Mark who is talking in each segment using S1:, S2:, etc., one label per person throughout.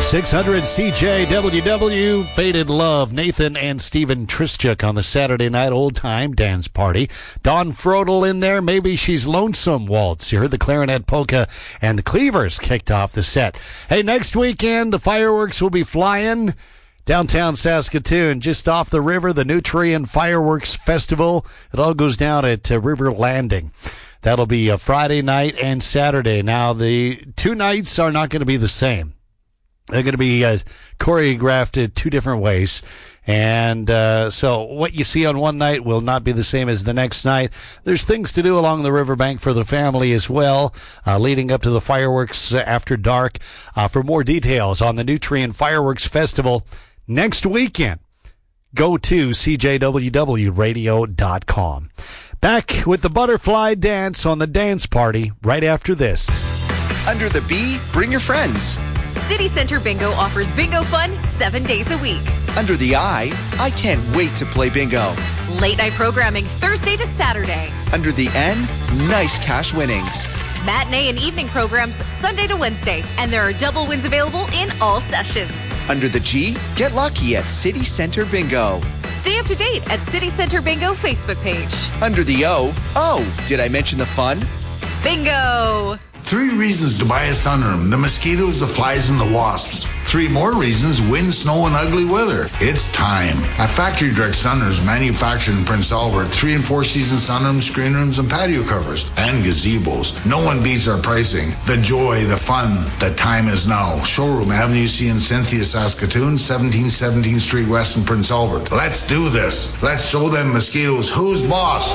S1: 600 CJWW, Faded Love, Nathan and Steven Trischuk on the Saturday night old-time dance party. Dawn Frodel in there, Maybe She's Lonesome Waltz. You heard the clarinet polka, and the Cleavers kicked off the set. Hey, next weekend, the fireworks will be flying downtown Saskatoon, just off the river, the Nutrien Fireworks Festival. It all goes down at River Landing. That'll be a Friday night and Saturday. Now, the two nights are not going to be the same. They're going to be choreographed two different ways. And so what you see on one night will not be the same as the next night. There's things to do along the riverbank for the family as well, leading up to the fireworks after dark. For more details on the Nutrien Fireworks Festival next weekend, go to cjwwradio.com. Back with the Butterfly Dance on the Dance Party right after this.
S2: Under the B, bring your friends.
S3: City Center Bingo offers bingo fun 7 days a week.
S2: Under the I can't wait to play bingo.
S3: Late night programming Thursday to Saturday.
S2: Under the N, nice cash winnings.
S3: Matinee and evening programs Sunday to Wednesday, and there are double wins available in all sessions.
S2: Under the G, get lucky at City Center Bingo.
S3: Stay up to date at City Center Bingo Facebook page.
S2: Under the O, did I mention the fun?
S3: Bingo!
S4: 3 reasons to buy a sunroom: the mosquitoes, the flies, and the wasps. 3 more reasons: wind, snow, and ugly weather. It's time. At Factory Direct Sunrooms, manufactured in Prince Albert, 3 and 4 season sunrooms, screen rooms, and patio covers, and gazebos. No one beats our pricing. The joy, the fun, the time is now. Showroom, Avenue C in Cynthia, Saskatoon, 1717th Street West in Prince Albert. Let's do this. Let's show them mosquitoes who's boss.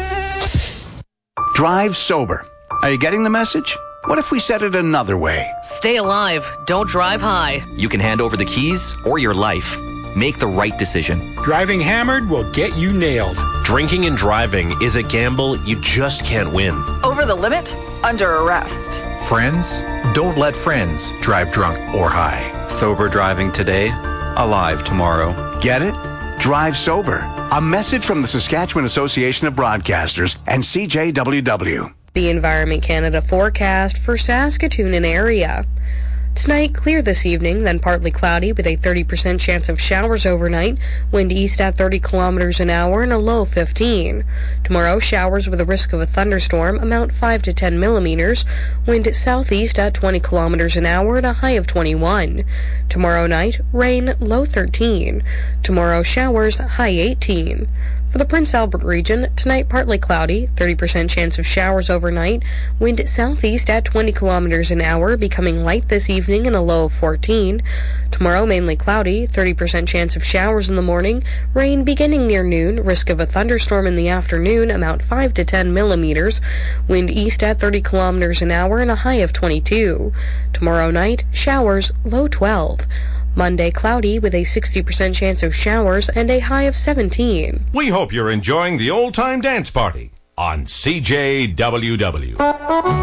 S5: Drive sober. Are you getting the message? What if we said it another way?
S6: Stay alive. Don't drive high.
S7: You can hand over the keys or your life. Make the right decision.
S8: Driving hammered will get you nailed.
S9: Drinking and driving is a gamble you just can't win.
S6: Over the limit? Under arrest.
S10: Friends? Don't let friends drive drunk or high.
S11: Sober driving today, alive tomorrow.
S5: Get it? Drive sober. A message from the Saskatchewan Association of Broadcasters and CJWW.
S12: The Environment Canada forecast for Saskatoon and area. Tonight, clear this evening, then partly cloudy with a 30% chance of showers overnight, wind east at 30 kilometers an hour and a low 15. Tomorrow, showers with a risk of a thunderstorm, amount 5 to 10 millimeters, wind southeast at 20 kilometers an hour and a high of 21. Tomorrow night, rain, low 13. Tomorrow, showers, high 18. For the Prince Albert region, tonight partly cloudy, 30% chance of showers overnight, wind southeast at 20 kilometers an hour, becoming light this evening and a low of 14. Tomorrow mainly cloudy, 30% chance of showers in the morning, rain beginning near noon, risk of a thunderstorm in the afternoon, amount 5 to 10 millimeters, wind east at 30 kilometers an hour and a high of 22. Tomorrow night, showers, low 12. Monday, cloudy with a 60% chance of showers and a high of 17.
S13: We hope you're enjoying the old-time dance party on CJWW.